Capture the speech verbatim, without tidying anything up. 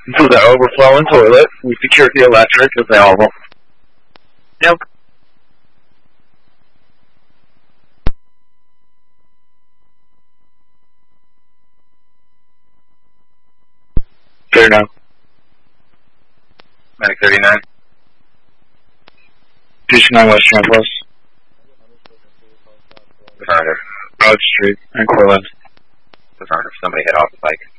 To the overflowing toilet. We secured the electric available. Nope. Fair enough. Medic thirty-nine. two nine West Trampos. Affirmative. Broad Street, and Cortland. Affirmative. Somebody hit off the bike.